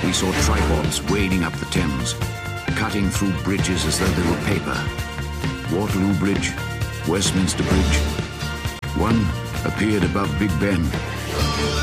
he saw tripods wading up the Thames, cutting through bridges as though they were paper. Waterloo Bridge, Westminster Bridge. One appeared above Big Ben.